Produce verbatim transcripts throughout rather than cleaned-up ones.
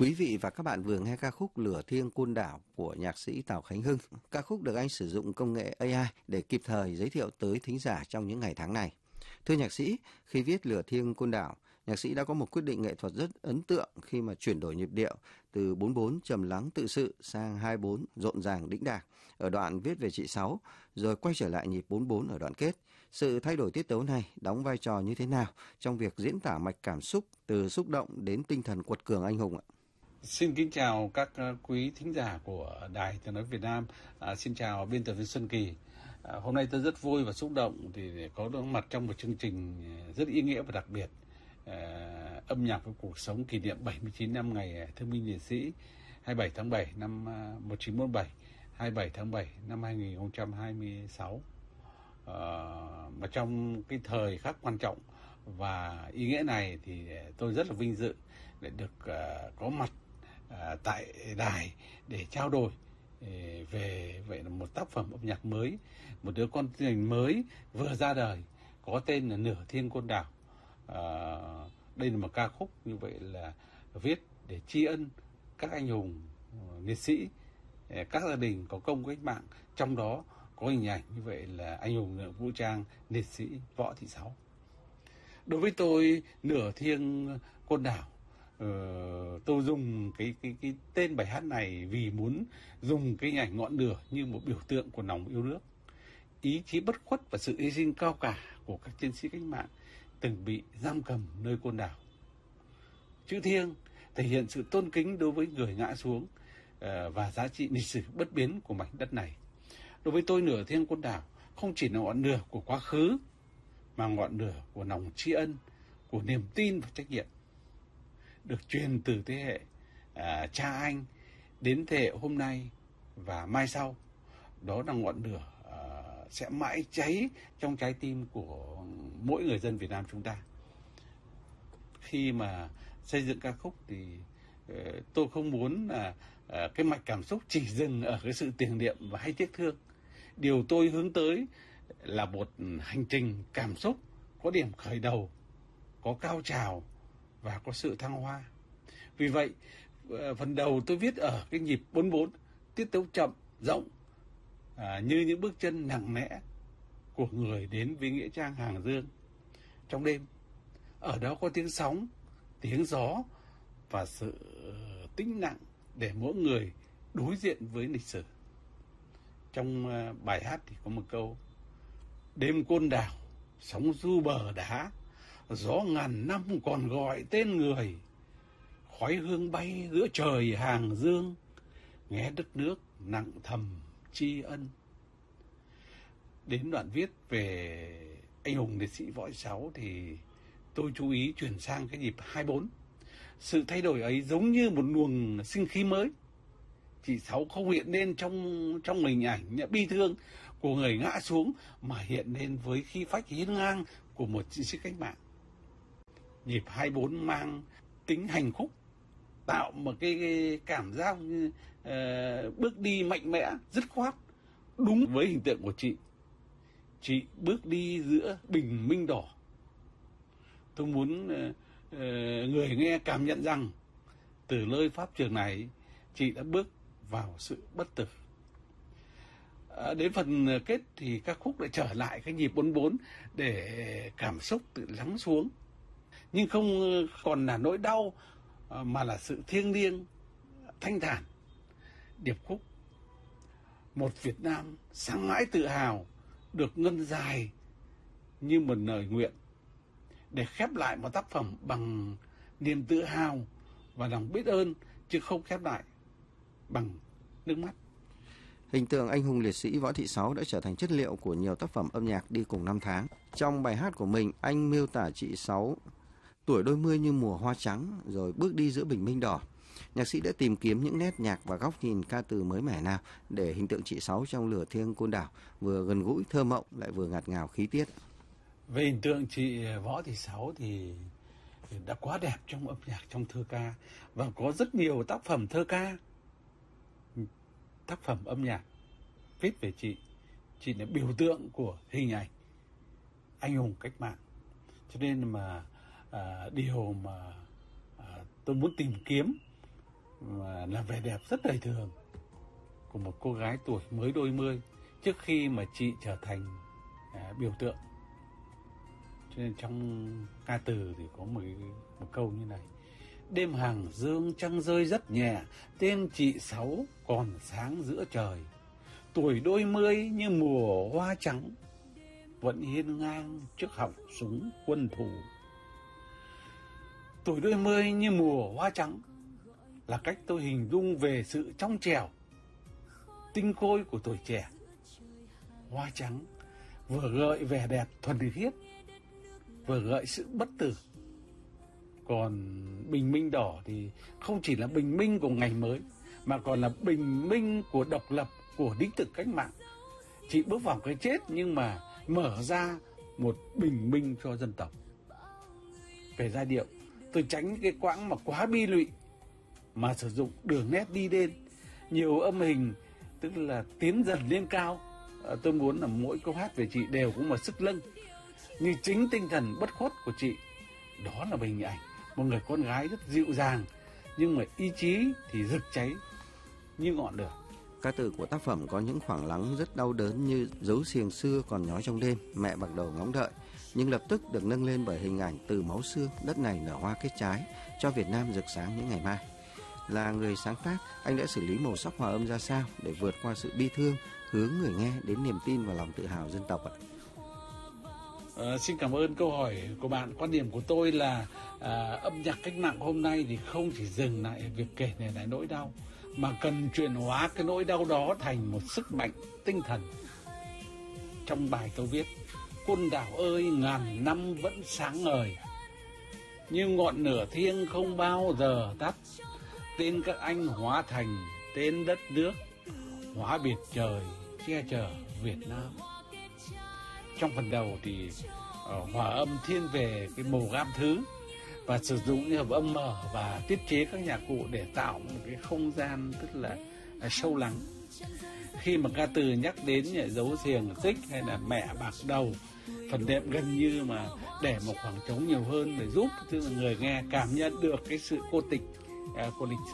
Quý vị và các bạn vừa nghe ca khúc Lửa Thiêng Côn Đảo của nhạc sĩ Tào Khánh Hưng. Ca khúc được anh sử dụng công nghệ a i để kịp thời giới thiệu tới thính giả trong những ngày tháng này. Thưa nhạc sĩ, khi viết Lửa Thiêng Côn Đảo, nhạc sĩ đã có một quyết định nghệ thuật rất ấn tượng khi mà chuyển đổi nhịp điệu từ bốn bốn trầm lắng tự sự sang hai bốn rộn ràng đĩnh đạc ở đoạn viết về chị Sáu, rồi quay trở lại nhịp bốn bốn ở đoạn kết. Sự thay đổi tiết tấu này đóng vai trò như thế nào trong việc diễn tả mạch cảm xúc từ xúc động đến tinh thần quật cường anh hùng ạ? Xin kính chào các quý thính giả của Đài Tiếng nói Việt Nam. À, xin chào biên tập viên Xuân Kỳ. À, hôm nay tôi rất vui và xúc động thì để có được mặt trong một chương trình rất ý nghĩa và đặc biệt. À, âm nhạc với cuộc sống kỷ niệm bảy mươi chín năm ngày Thương binh Liệt sĩ hai mươi bảy tháng bảy năm một nghìn chín trăm bốn mươi bảy, hai mươi bảy tháng bảy năm hai nghìn không trăm hai mươi sáu. À, mà trong cái thời khắc quan trọng và ý nghĩa này thì tôi rất là vinh dự để được uh, có mặt uh, tại đài để trao đổi uh, về vậy là một tác phẩm âm nhạc mới, một đứa con tình mới vừa ra đời có tên là Lửa Thiêng Côn Đảo. Uh, đây là một ca khúc như vậy là viết để tri ân các anh hùng uh, liệt sĩ, uh, các gia đình có công cách mạng, trong đó có hình ảnh như vậy là anh hùng vũ trang liệt sĩ Võ Thị Sáu. Đối với tôi, Lửa Thiêng Côn Đảo, uh, tôi dùng cái, cái, cái tên bài hát này vì muốn dùng cái hình ảnh ngọn lửa như một biểu tượng của lòng yêu nước, ý chí bất khuất và sự hy sinh cao cả của các chiến sĩ cách mạng từng bị giam cầm nơi Côn Đảo. Chữ thiêng thể hiện sự tôn kính đối với người ngã xuống uh, và giá trị lịch sử bất biến của mảnh đất này. Đối với tôi, Lửa Thiêng Côn Đảo không chỉ là ngọn lửa của quá khứ, mà ngọn lửa của lòng tri ân, của niềm tin và trách nhiệm, được truyền từ thế hệ à, cha anh đến thế hệ hôm nay và mai sau. Đó là ngọn lửa à, sẽ mãi cháy trong trái tim của mỗi người dân Việt Nam chúng ta. Khi mà xây dựng ca khúc thì uh, tôi không muốn là uh, cái mạch cảm xúc chỉ dừng ở cái sự tưởng niệm và hay tiếc thương. Điều tôi hướng tới là một hành trình cảm xúc có điểm khởi đầu, có cao trào và có sự thăng hoa. Vì vậy, phần đầu tôi viết ở cái nhịp bốn bốn, tiết tấu chậm, rộng, à, như những bước chân nặng nẽ của người đến với nghĩa trang Hàng Dương trong đêm. Ở đó có tiếng sóng, tiếng gió và sự tĩnh lặng để mỗi người đối diện với lịch sử. Trong bài hát thì có một câu: đêm Côn Đảo, sóng du bờ đá, gió ngàn năm còn gọi tên người, khói hương bay giữa trời Hàng Dương, nghe đất nước nặng thầm tri ân. Đến đoạn viết về anh hùng liệt sĩ Võ Thị Sáu thì tôi chú ý chuyển sang cái nhịp hai bốn. Sự thay đổi ấy giống như một luồng sinh khí mới. Chị Sáu không hiện lên trong trong hình ảnh bi thương của người ngã xuống, mà hiện lên với khí phách hiên ngang của một chiến sĩ cách mạng. Nhịp hai bốn mang tính hành khúc, tạo một cái, cái cảm giác như uh, bước đi mạnh mẽ, dứt khoát, đúng với hình tượng của chị. Chị bước đi giữa bình minh đỏ. Tôi muốn uh, uh, người nghe cảm nhận rằng từ nơi pháp trường này, chị đã bước vào sự bất tử. À, đến phần kết thì các khúc lại trở lại cái nhịp bốn bốn để cảm xúc tự lắng xuống, nhưng không còn là nỗi đau mà là sự thiêng liêng, thanh thản. Điệp khúc một Việt Nam sáng mãi tự hào được ngân dài như một lời nguyện, để khép lại một tác phẩm bằng niềm tự hào và lòng biết ơn, chứ không khép lại bằng nước mắt. Hình tượng anh hùng liệt sĩ Võ Thị Sáu đã trở thành chất liệu của nhiều tác phẩm âm nhạc đi cùng năm tháng. Trong bài hát của mình, anh miêu tả chị Sáu tuổi đôi mươi như mùa hoa trắng, rồi bước đi giữa bình minh đỏ. Nhạc sĩ đã tìm kiếm những nét nhạc và góc nhìn ca từ mới mẻ nào để hình tượng chị Sáu trong Lửa Thiêng Côn Đảo vừa gần gũi thơ mộng lại vừa ngạt ngào khí tiết. Về hình tượng chị Võ Thị Sáu thì đã quá đẹp trong âm nhạc, trong thơ ca, và có rất nhiều tác phẩm thơ ca, tác phẩm âm nhạc viết về chị. Chị là biểu tượng của hình ảnh anh hùng cách mạng. Cho nên mà à, điều mà à, tôi muốn tìm kiếm mà là vẻ đẹp rất đời thường của một cô gái tuổi mới đôi mươi trước khi mà chị trở thành à, biểu tượng. Cho nên trong ca từ thì có một, một câu như này: đêm hàng dương trăng rơi rất nhẹ, tên chị Sáu còn sáng giữa trời. Tuổi đôi mươi như mùa hoa trắng, vẫn hiên ngang trước họng súng quân thù. Tuổi đôi mươi như mùa hoa trắng là cách tôi hình dung về sự trong trẻo, tinh khôi của tuổi trẻ. Hoa trắng vừa gợi vẻ đẹp thuần khiết, vừa gợi sự bất tử. Còn bình minh đỏ thì không chỉ là bình minh của ngày mới, mà còn là bình minh của độc lập, của đích thực cách mạng. Chị bước vào cái chết nhưng mà mở ra một bình minh cho dân tộc. Về giai điệu, tôi tránh cái quãng mà quá bi lụy, mà sử dụng đường nét đi lên, nhiều âm hình, tức là tiến dần lên cao. À, tôi muốn là mỗi câu hát về chị đều có một sức lưng, như chính tinh thần bất khuất của chị. Đó là hình ảnh một người con gái rất dịu dàng, nhưng mà ý chí thì rực cháy như ngọn lửa. Ca từ của tác phẩm có những khoảng lắng rất đau đớn như dấu xiềng xưa còn nhói trong đêm, mẹ bạc đầu ngóng đợi, nhưng lập tức được nâng lên bởi hình ảnh từ máu xương, đất này nở hoa kết trái, cho Việt Nam rực sáng những ngày mai. Là người sáng tác, anh đã xử lý màu sắc hòa âm ra sao để vượt qua sự bi thương, hướng người nghe đến niềm tin và lòng tự hào dân tộc ạ? À, xin cảm ơn câu hỏi của bạn. Quan điểm của tôi là à, âm nhạc cách mạng hôm nay thì không chỉ dừng lại việc kể này lại nỗi đau, mà cần chuyển hóa cái nỗi đau đó thành một sức mạnh tinh thần. Trong bài tôi viết: Côn Đảo ơi ngàn năm vẫn sáng ngời, như ngọn lửa thiêng không bao giờ tắt. Tên các anh hóa thành tên đất nước, hóa biệt trời che chở Việt Nam. Trong phần đầu thì uh, hòa âm thiên về cái màu gam thứ, và sử dụng những hợp âm mở và tiết chế các nhạc cụ để tạo một cái không gian tức là uh, sâu lắng. Khi mà ca từ nhắc đến như dấu xiềng xích hay là mẹ bạc đầu, phần đệm gần như mà để một khoảng trống nhiều hơn để giúp tức là người nghe cảm nhận được cái sự cô tịch uh, của lịch sử.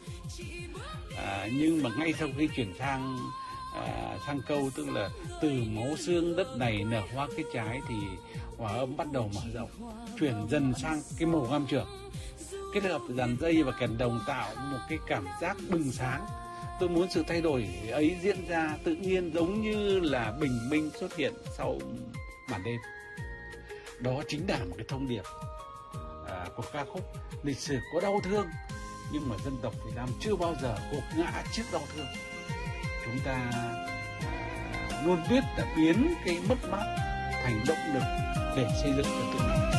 À, nhưng mà ngay sau khi chuyển sang à, sang câu tức là từ máu xương đất này nở hoa kết trái, thì hòa âm bắt đầu mở rộng, chuyển dần sang cái màu gam trưởng, kết hợp dàn dây và kèn đồng tạo một cái cảm giác bừng sáng. Tôi muốn sự thay đổi ấy diễn ra tự nhiên, giống như là bình minh xuất hiện sau màn đêm. Đó chính là một cái thông điệp à, của ca khúc. Lịch sử có đau thương, nhưng mà dân tộc Việt Nam chưa bao giờ gục ngã trước đau thương. Chúng ta à, luôn biết là biến cái mất mát thành động lực để xây dựng cho tương lai.